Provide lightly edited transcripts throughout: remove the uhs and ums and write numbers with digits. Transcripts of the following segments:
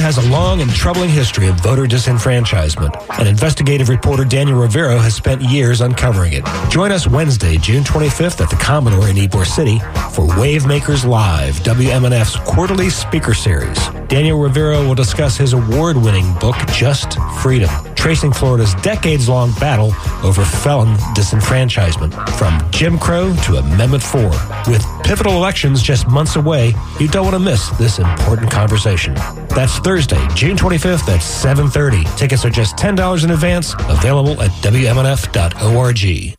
has a long and troubling history of voter disenfranchisement, and investigative reporter Daniel Rivero has spent years uncovering it. Join us Wednesday, June 25th at the Commodore in Ybor City for Wavemakers Live, WMNF's quarterly speaker series. Daniel Rivero will discuss his award-winning book, Just Freedom, tracing Florida's decades-long battle over felon disenfranchisement, from Jim Crow to Amendment 4. With pivotal elections just months away, you don't want to miss this important conversation. That's Thursday, June 25th at 7:30. Tickets are just $10 in advance, available at WMNF.org.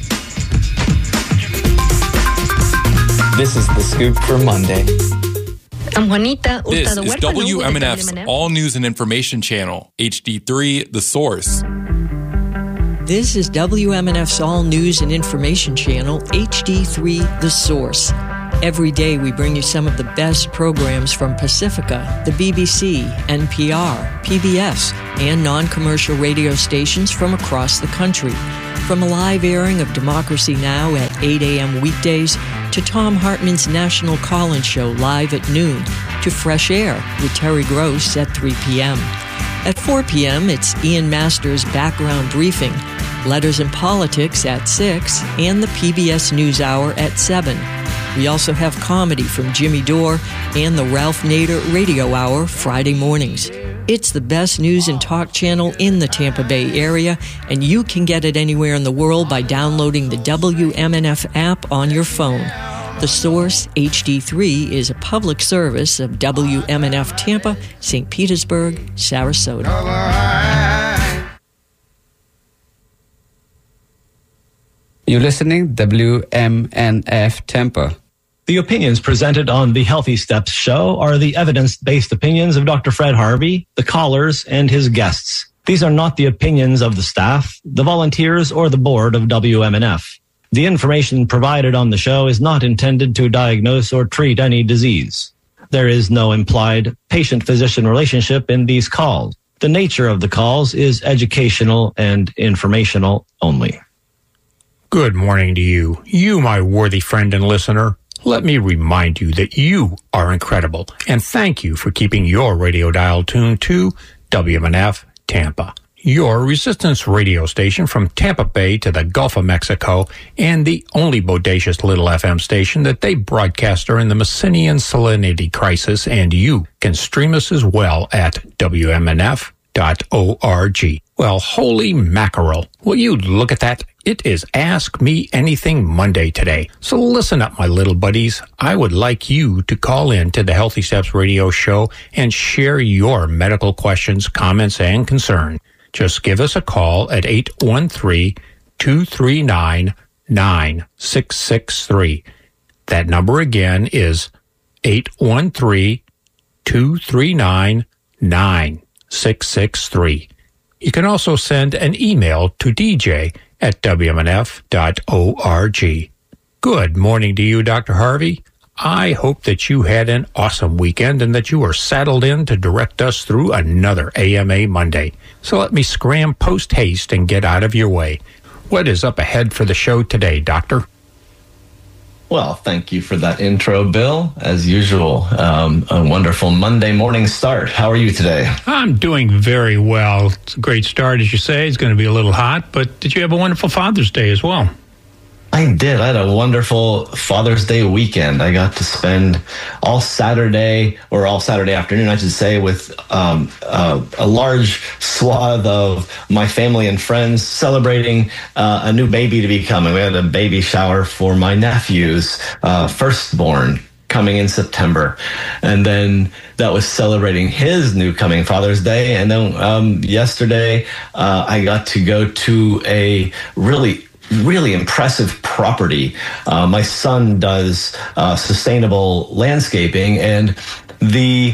This is The Scoop for Monday. I'm Juanita. This is WMNF's All News and Information Channel, HD3, The Source. This is WMNF's All News and Information Channel, HD3, The Source. Every day we bring you some of the best programs from Pacifica, the BBC, NPR, PBS, and non-commercial radio stations from across the country. From a live airing of Democracy Now! At 8 a.m. weekdays, to Tom Hartman's National Call-In Show live at noon, to Fresh Air with Terry Gross at 3 p.m. At 4 p.m., it's Ian Masters' Background Briefing, Letters and Politics at 6, and the PBS NewsHour at 7. We also have comedy from Jimmy Dore and the Ralph Nader Radio Hour Friday mornings. It's the best news and talk channel in the Tampa Bay area, and you can get it anywhere in the world by downloading the WMNF app on your phone. The Source HD3 is a public service of WMNF Tampa, St. Petersburg, Sarasota. You're listening WMNF Tampa. The opinions presented on the Healthy Steps show are the evidence-based opinions of Dr. Fred Harvey, the callers, and his guests. These are not the opinions of the staff, the volunteers, or the board of WMNF. The information provided on the show is not intended to diagnose or treat any disease. There is no implied patient-physician relationship in these calls. The nature of the calls is educational and informational only. Good morning to you, my worthy friend and listener. Let me remind you that you are incredible, and thank you for keeping your radio dial tuned to WMNF Tampa, your resistance radio station from Tampa Bay to the Gulf of Mexico, and the only bodacious little FM station that they broadcast during the Messinian salinity crisis, and you can stream us as well at WMNF.org. Well, holy mackerel. Will you look at that? It is Ask Me Anything Monday today. So listen up, my little buddies. I would like you to call in to the Healthy Steps radio show and share your medical questions, comments, and concern. Just give us a call at 813-239-9663. That number again is 813-239-9663. You can also send an email to dj@wmnf.org. Good morning to you, Dr. Harvey. I hope that you had an awesome weekend and that you are saddled in to direct us through another AMA Monday. So let me scram post-haste and get out of your way. What is up ahead for the show today, Doctor? Well, thank you for that intro, Bill. As usual, a wonderful Monday morning start. How are you today? I'm doing very well. It's a great start, as you say. It's going to be a little hot, but did you have a wonderful Father's Day as well? I did. I had a wonderful Father's Day weekend. I got to spend all Saturday afternoon, I should say, with a large swath of my family and friends celebrating a new baby to be coming. We had a baby shower for my nephew's firstborn coming in September. And then that was celebrating his new coming Father's Day. And then yesterday, I got to go to a really impressive property. My son does sustainable landscaping, and the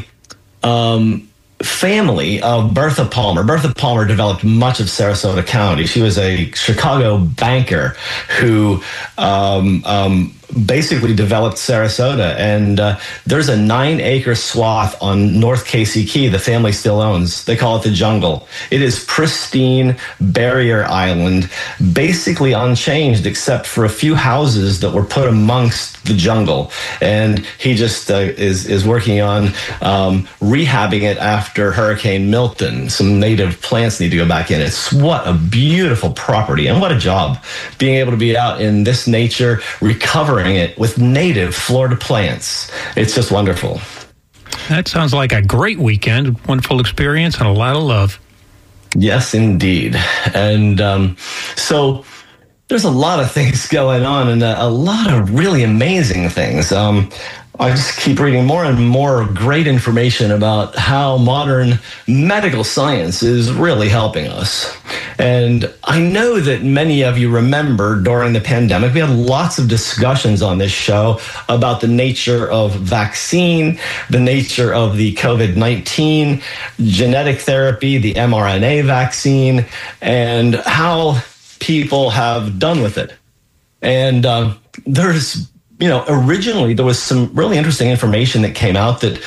family of Bertha Palmer. Bertha Palmer developed much of Sarasota County. She was a Chicago banker who basically developed Sarasota. And there's a 9-acre swath on North Casey Key the family still owns. They call it the jungle. It is pristine barrier island, basically unchanged except for a few houses that were put amongst the jungle. And he just is working on rehabbing it after Hurricane Milton. Some native plants need to go back in. It's what a beautiful property, and what a job being able to be out in this nature, recovering it with native Florida plants. It's just wonderful. That sounds like a great weekend, wonderful experience, and a lot of love. Yes, indeed. And so there's a lot of things going on, and a lot of really amazing things. I just keep reading more and more great information about how modern medical science is really helping us. And I know that many of you remember during the pandemic, we had lots of discussions on this show about the nature of vaccine, the nature of the COVID-19 genetic therapy, the mRNA vaccine, and how people have done with it. And originally there was some really interesting information that came out that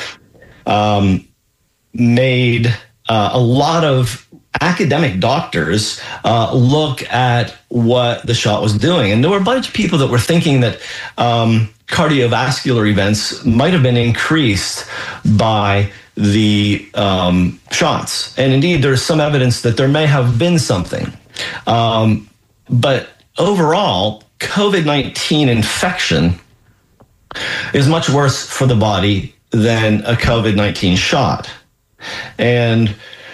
made a lot of academic doctors look at what the shot was doing. And there were a bunch of people that were thinking that cardiovascular events might have been increased by the shots. And indeed, there's some evidence that there may have been something. But overall, COVID-19 infection is much worse for the body than a COVID-19 shot. And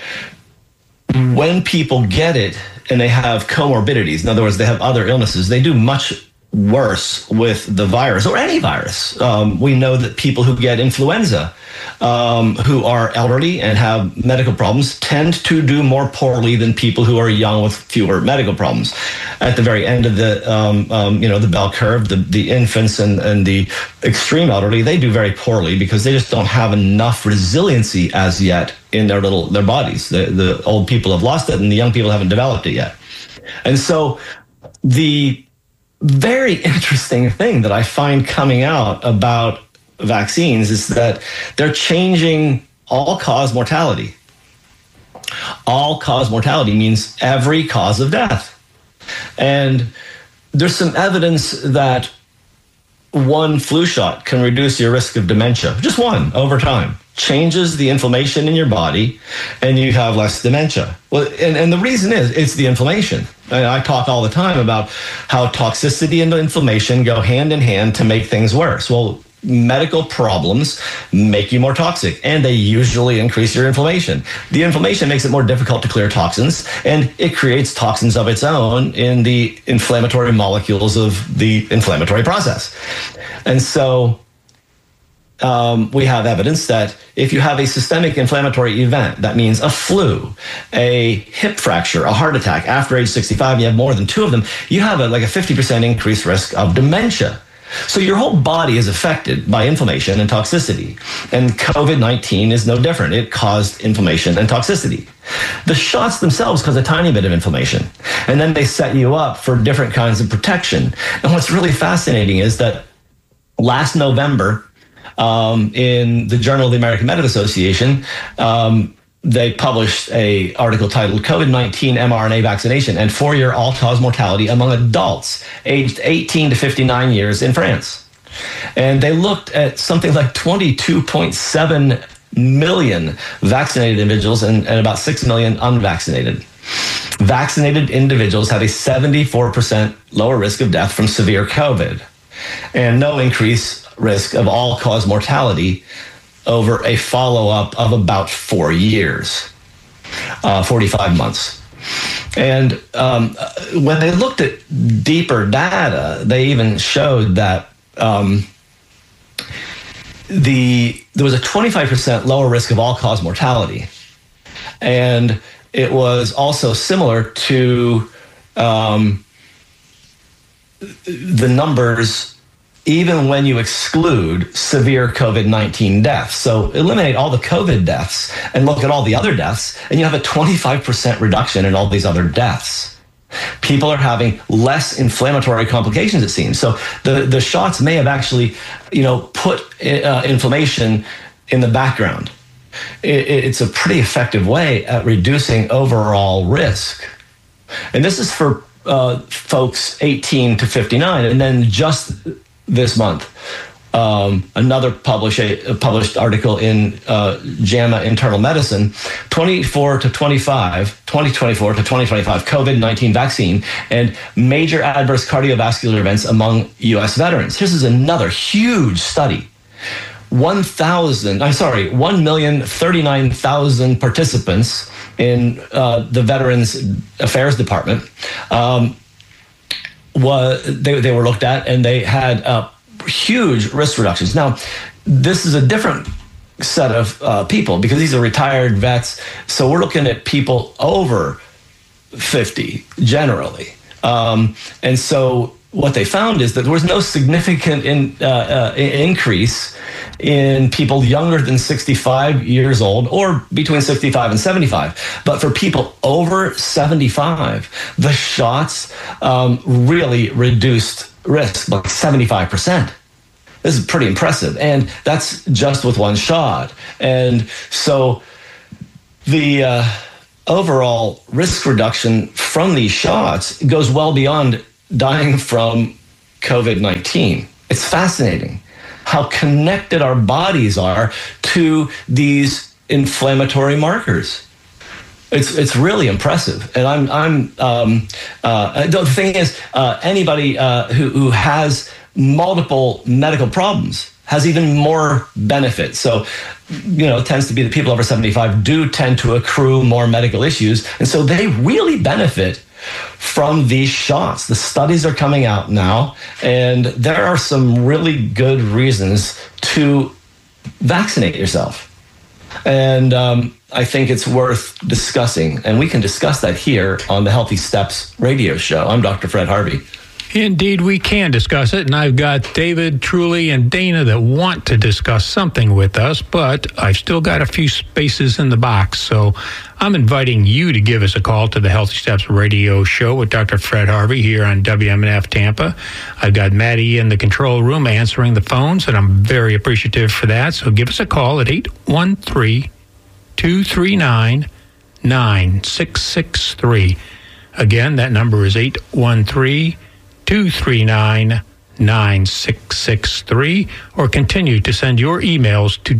when people get it and they have comorbidities, in other words, they have other illnesses, they do much worse with the virus or any virus. We know that people who get influenza, who are elderly and have medical problems, tend to do more poorly than people who are young with fewer medical problems. At the very end of the bell curve, the infants and the extreme elderly, they do very poorly because they just don't have enough resiliency as yet in their bodies. The old people have lost it, and the young people haven't developed it yet. And so the very interesting thing that I find coming out about vaccines is that they're changing all-cause mortality. All-cause mortality means every cause of death. And there's some evidence that one flu shot can reduce your risk of dementia, just one, over time. Changes the inflammation in your body, and you have less dementia. Well, and the reason is it's the inflammation. I talk all the time about how toxicity and inflammation go hand in hand to make things worse. Well, medical problems make you more toxic, and they usually increase your inflammation. The inflammation makes it more difficult to clear toxins, and it creates toxins of its own in the inflammatory molecules of the inflammatory process. And so we have evidence that if you have a systemic inflammatory event, that means a flu, a hip fracture, a heart attack after age 65, you have more than two of them, you have a 50% increased risk of dementia. So your whole body is affected by inflammation and toxicity. And COVID-19 is no different. It caused inflammation and toxicity. The shots themselves cause a tiny bit of inflammation, and then they set you up for different kinds of protection. And what's really fascinating is that last November, in the Journal of the American Medical Association, they published an article titled COVID-19 mRNA Vaccination and 4-Year All-Cause Mortality Among Adults Aged 18 to 59 Years in France. And they looked at something like 22.7 million vaccinated individuals and about 6 million unvaccinated. Vaccinated individuals had a 74% lower risk of death from severe COVID and no increased risk of all-cause mortality over a follow-up of about 4 years, 45 months. And when they looked at deeper data, they even showed that there was a 25% lower risk of all-cause mortality. And it was also similar to the numbers even when you exclude severe COVID-19 deaths. So eliminate all the COVID deaths and look at all the other deaths, and you have a 25% reduction in all these other deaths. People are having less inflammatory complications, it seems. So the shots may have actually, put inflammation in the background. It's a pretty effective way at reducing overall risk. And this is for folks 18 to 59. And then just this month, another published article in JAMA Internal Medicine, 2024 to 2025 COVID-19 vaccine and major adverse cardiovascular events among U.S. veterans. This is another huge study. 1,039,000 participants in the Veterans Affairs Department. They were looked at, and they had huge risk reductions. Now, this is a different set of people because these are retired vets. So we're looking at people over 50 generally. And so what they found is that there was no significant increase in people younger than 65 years old or between 65 and 75. But for people over 75, the shots really reduced risk by 75%. This is pretty impressive. And that's just with one shot. And so the overall risk reduction from these shots goes well beyond dying from COVID-19. It's fascinating how connected our bodies are to these inflammatory markers. It's really impressive. And the thing is, anybody who has multiple medical problems has even more benefit. So, it tends to be that people over 75 do tend to accrue more medical issues. And so they really benefit from these shots. The studies are coming out now, and there are some really good reasons to vaccinate yourself. And I think it's worth discussing, and we can discuss that here on the Healthy Steps radio show. I'm Dr. Fred Harvey. Indeed, we can discuss it, and I've got David, Truly, and Dana that want to discuss something with us, but I've still got a few spaces in the box, so I'm inviting you to give us a call to the Healthy Steps radio show with Dr. Fred Harvey here on WMNF Tampa. I've got Maddie in the control room answering the phones, and I'm very appreciative for that, so give us a call at 813-239-9663. Again, that number is 813-239-9663, or continue to send your emails to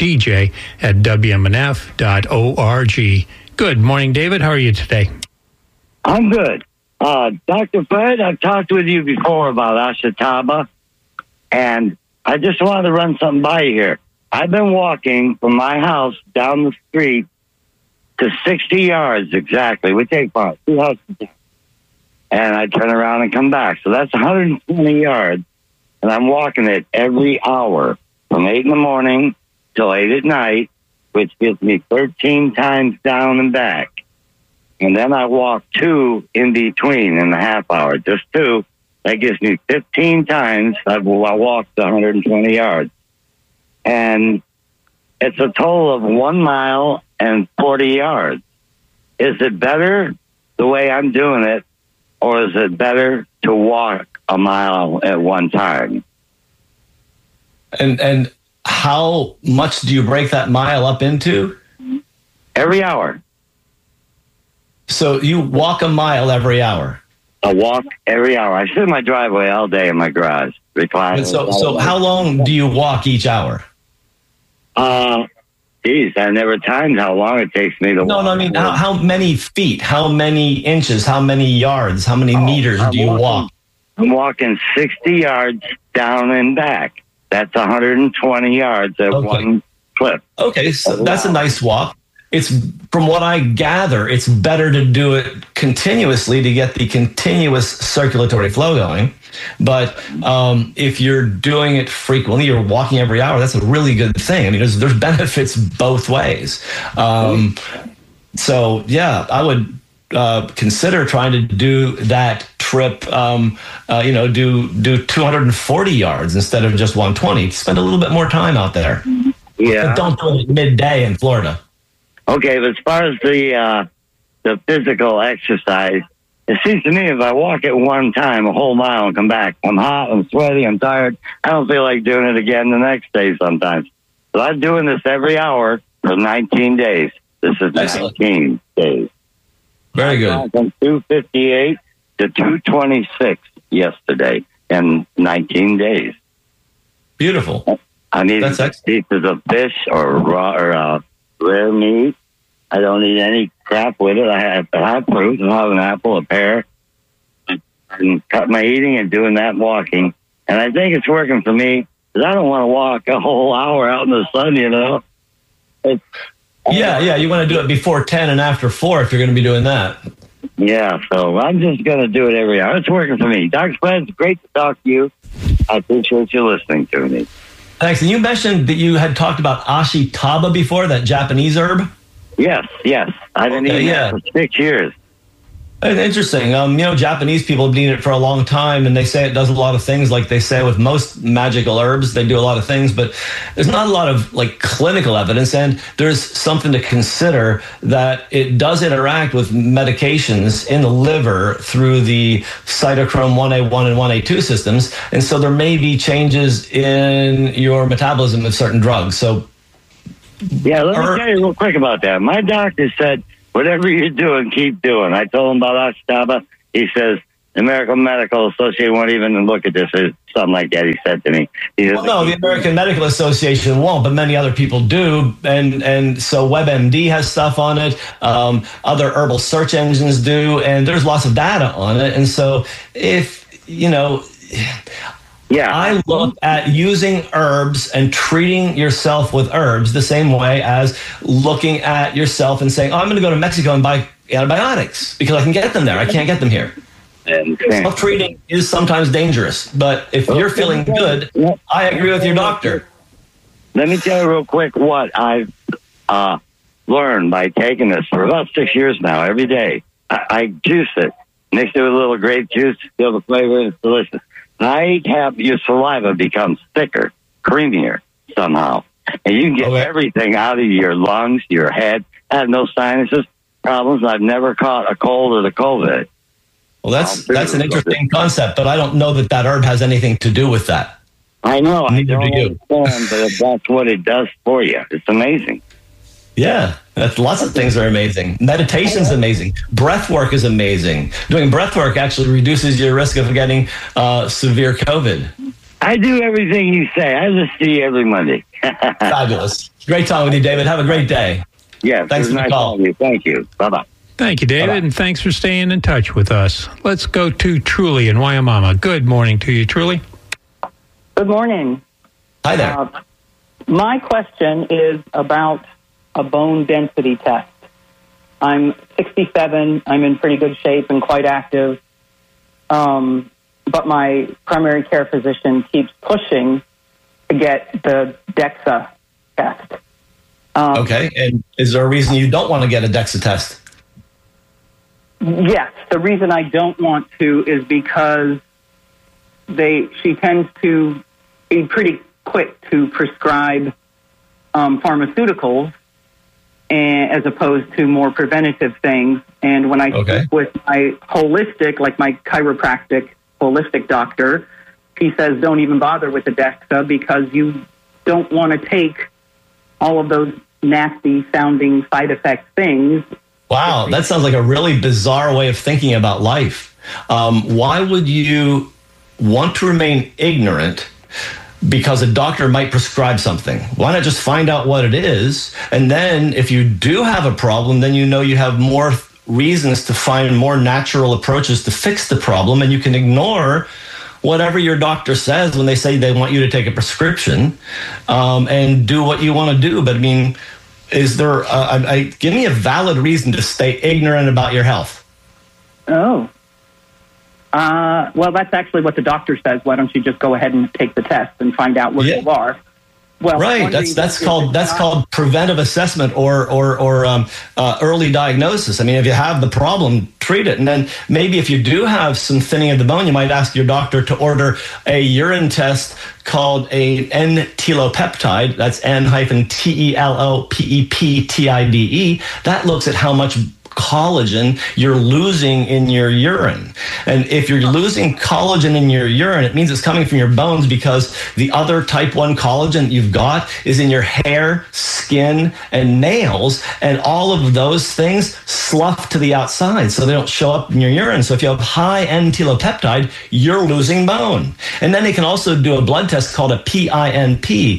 dj@wmnf.org. Good morning, David. How are you today? I'm good. Dr. Fred, I've talked with you before about Ashitaba, and I just wanted to run something by you here. I've been walking from my house down the street to 60 yards exactly. We take about 2 houses down. And I turn around and come back. So that's 120 yards. And I'm walking it every hour from 8 in the morning till 8 at night, which gives me 13 times down and back. And then I walk 2 in between in the half hour, just 2. That gives me 15 times. I walked 120 yards. And it's a total of 1 mile and 40 yards. Is it better the way I'm doing it, or is it better to walk a mile at one time? And how much do you break that mile up into? Every hour. So you walk a mile every hour? I walk every hour. I sit in my driveway all day in my garage. Reclining. So how long do you walk each hour? Geez, I never timed how long it takes me to walk. No, I mean, how many feet, how many inches, how many yards, how many meters do you walk? I'm walking 60 yards down and back. That's 120 yards at one clip. Okay, so that's a nice walk. It's, from what I gather, it's better to do it continuously to get the continuous circulatory flow going. But if you're doing it frequently, you're walking every hour, that's a really good thing. I mean, there's benefits both ways. So, yeah, I would consider trying to do that trip, do 240 yards instead of just 120. Spend a little bit more time out there. Yeah. But don't do it at midday in Florida. Okay, but as far as the physical exercise, it seems to me if I walk at one time a whole mile and come back, I'm hot, I'm sweaty, I'm tired. I don't feel like doing it again the next day sometimes. So I'm doing this every hour for 19 days. This is Excellent. 19 days. Very good. I went from 258 to 226 yesterday in 19 days. Beautiful. I need That's excellent. pieces of fish or raw or rare meat. I don't eat any crap with it. I have fruit. I have an apple, a pear. And cut my eating and doing that walking. And I think it's working for me because I don't want to walk a whole hour out in the sun, you know. Yeah. You want to do it before 10 and after 4 if you're going to be doing that. Yeah, so I'm just going to do it every hour. It's working for me. Dr. Fred, it's great to talk to you. I appreciate you listening to me. Thanks. And you mentioned that you had talked about ashitaba before, that Japanese herb. Yes. I've been eating that for 6 years. Interesting. Japanese people have needed it for a long time, and they say it does a lot of things. Like they say with most magical herbs, they do a lot of things, but there's not a lot of clinical evidence. And there's something to consider that it does interact with medications in the liver through the cytochrome 1A1 and 1A2 systems, and so there may be changes in your metabolism of certain drugs. So, yeah, let me tell you real quick about that. My doctor said, whatever you're doing, keep doing. I told him about ashitaba. He says, the American Medical Association won't even look at this or something like that, he said to me. No, the American Medical Association won't, but many other people do. And so WebMD has stuff on it. Other herbal search engines do. And there's lots of data on it. And so I look at using herbs and treating yourself with herbs the same way as looking at yourself and saying, I'm going to go to Mexico and buy antibiotics because I can get them there. I can't get them here. Self-treating is sometimes dangerous, but if you're feeling good, I agree with your doctor. Let me tell you real quick what I've learned by taking this for about 6 years now, every day. I juice it, mix it with a little grape juice, feel the flavor, it's delicious. Your saliva becomes thicker, creamier somehow. And you can get everything out of your lungs, your head. I have no sinuses problems. I've never caught a cold or the COVID. Well, that's an interesting concept, but I don't know that herb has anything to do with that. I know. Neither do you. But that's what it does for you. It's amazing. Yeah, lots of things are amazing. Meditation's amazing. Breath work is amazing. Doing breath work actually reduces your risk of getting severe COVID. I do everything you say. I listen to you every Monday. Fabulous. Great talking with you, David. Have a great day. Yeah, thanks for the call. Thank you. Bye-bye. Thank you, David, and thanks for staying in touch with us. Let's go to Truly in Waiamama. Good morning to you, Truly. Good morning. Hi there. My question is about a bone density test. I'm 67. I'm in pretty good shape and quite active. But my primary care physician keeps pushing to get the DEXA test. Okay. And is there a reason you don't want to get a DEXA test? Yes. The reason I don't want to is because she tends to be pretty quick to prescribe pharmaceuticals as opposed to more preventative things. And when I speak with my holistic, like my chiropractic holistic doctor, he says don't even bother with the DEXA because you don't want to take all of those nasty sounding side effect things. Wow, that sounds like a really bizarre way of thinking about life. Why would you want to remain ignorant because a doctor might prescribe something? Why not just find out what it is? And then if you do have a problem, then you have more reasons to find more natural approaches to fix the problem. And you can ignore whatever your doctor says when they say they want you to take a prescription and do what you want to do. But I mean, is there, give me a valid reason to stay ignorant about your health. Oh. Well, that's actually what the doctor says. Why don't you just go ahead and take the test and find out where you are? Well, right. That's called preventive assessment or early diagnosis. I mean, if you have the problem, treat it, and then maybe if you do have some thinning of the bone, you might ask your doctor to order a urine test called a N-telopeptide. That's N-telopeptide. That looks at how much collagen you're losing in your urine. And if you're losing collagen in your urine, it means it's coming from your bones, because the other type 1 collagen that you've got is in your hair, skin, and nails. And all of those things slough to the outside so they don't show up in your urine. So if you have high N-telopeptide, you're losing bone. And then they can also do a blood test called a PINP,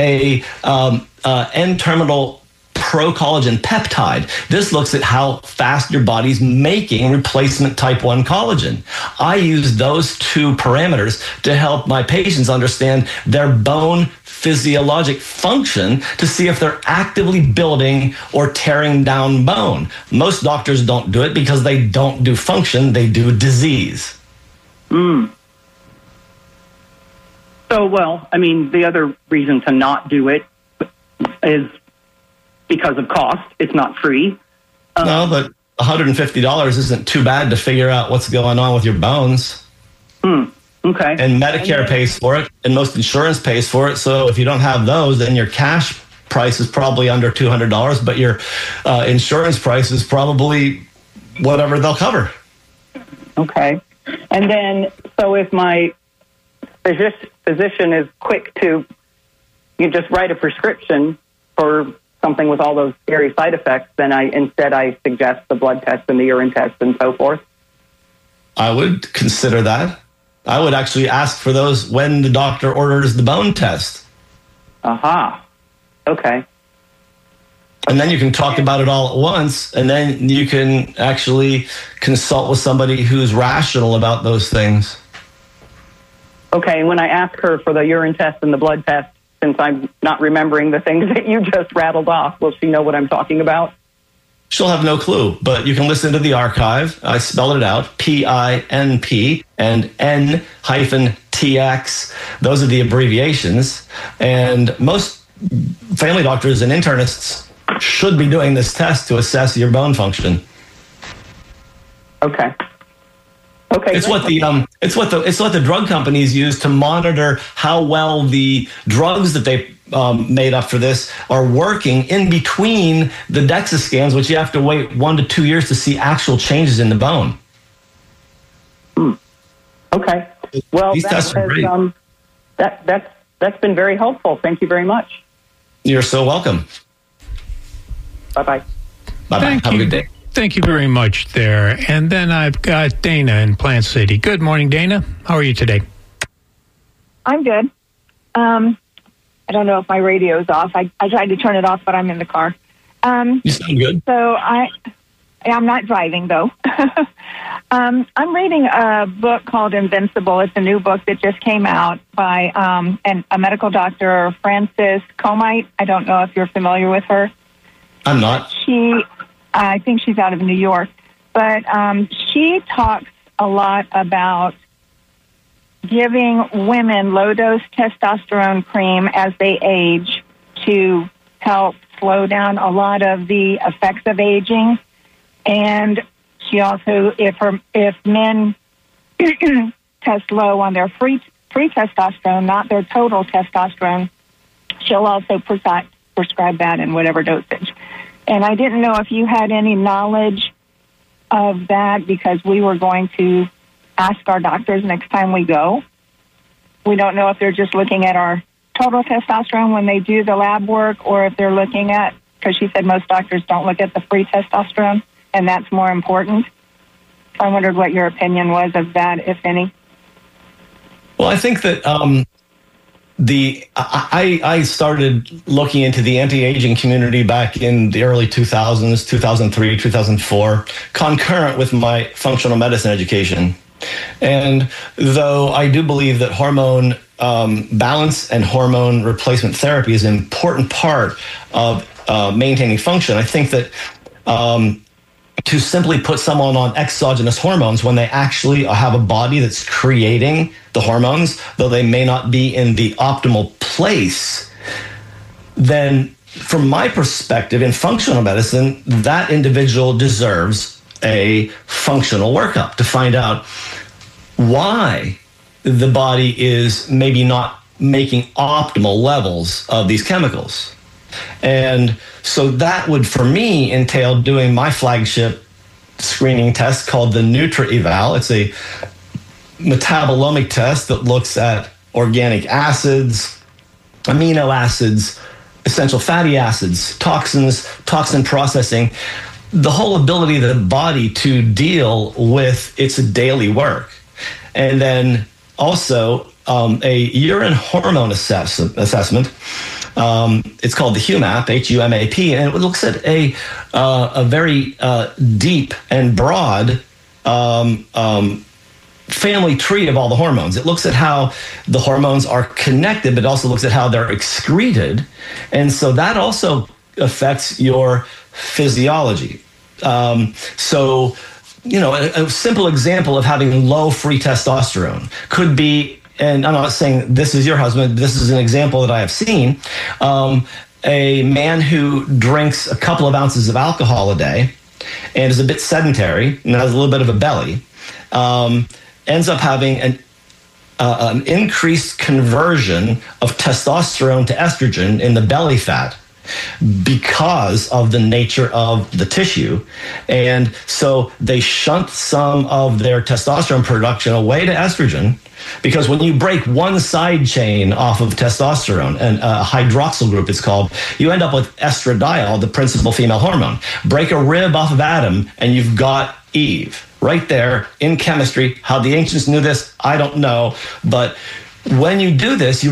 N-terminal procollagen peptide. This looks at how fast your body's making replacement type 1 collagen. I use those two parameters to help my patients understand their bone physiologic function, to see if they're actively building or tearing down bone. Most doctors don't do it because they don't do function, they do disease. So, well, I mean, the other reason to not do it is because of cost. It's not free. No, but $150 isn't too bad to figure out what's going on with your bones. Okay. And Medicare pays for it, and most insurance pays for it. So if you don't have those, then your cash price is probably under $200, but your insurance price is probably whatever they'll cover. Okay. And then, so if my physician is quick to, you just write a prescription for something with all those scary side effects, then I suggest the blood test and the urine test and so forth. I would consider that. I would actually ask for those when the doctor orders the bone test. Aha. Okay. And then you can talk about it all at once, and then you can actually consult with somebody who's rational about those things. Okay, and when I ask her for the urine test and the blood test, since I'm not remembering the things that you just rattled off, will she know what I'm talking about? She'll have no clue, but you can listen to the archive. I spelled it out, PINP and N-TX. Those are the abbreviations. And most family doctors and internists should be doing this test to assess your bone function. Okay. It's what the drug companies use to monitor how well the drugs that they made up for this are working in between the DEXA scans, which you have to wait 1 to 2 years to see actual changes in the bone. Okay. Well, these tests are great. That's been very helpful. Thank you very much. You're so welcome. Bye-bye. Bye-bye. Have a good day. Thank you very much there. And then I've got Dana in Plant City. Good morning, Dana. How are you today? I'm good. I don't know if my radio's off. I tried to turn it off, but I'm in the car. You sound good. So I'm not driving, though. I'm reading a book called Invincible. It's a new book that just came out by a medical doctor, Frances Comite. I don't know if you're familiar with her. I'm not. I think she's out of New York. But she talks a lot about giving women low-dose testosterone cream as they age to help slow down a lot of the effects of aging. And she also, if men test low on their free testosterone, not their total testosterone, she'll also prescribe that in whatever dosage. And I didn't know if you had any knowledge of that, because we were going to ask our doctors next time we go. We don't know if they're just looking at our total testosterone when they do the lab work, or if they're looking at, because she said most doctors don't look at the free testosterone, and that's more important. So I wondered what your opinion was of that, if any. Well, I think that I started looking into the anti-aging community back in the early 2000s, 2003, 2004, concurrent with my functional medicine education. And though I do believe that hormone balance and hormone replacement therapy is an important part of maintaining function, I think that to simply put someone on exogenous hormones when they actually have a body that's creating the hormones, though they may not be in the optimal place, then from my perspective in functional medicine, that individual deserves a functional workup to find out why the body is maybe not making optimal levels of these chemicals. And so that would, for me, entail doing my flagship screening test called the NutraEval. It's a metabolomic test that looks at organic acids, amino acids, essential fatty acids, toxins, toxin processing, the whole ability of the body to deal with its daily work. And then also a urine hormone assessment. It's called the HUMAP, H-U-M-A-P, and it looks at a very deep and broad family tree of all the hormones. It looks at how the hormones are connected, but also looks at how they're excreted. And so that also affects your physiology. So, you know, a simple example of having low free testosterone could be, and I'm not saying this is your husband, this is an example that I have seen, a man who drinks a couple of ounces of alcohol a day and is a bit sedentary and has a little bit of a belly, ends up having an increased conversion of testosterone to estrogen in the belly fat because of the nature of the tissue. And so they shunt some of their testosterone production away to estrogen, because when you break one side chain off of testosterone, and a hydroxyl group it's called, you end up with estradiol, the principal female hormone. Break a rib off of Adam and you've got Eve. Right there in chemistry. How the ancients knew this, I don't know. But when you do this, you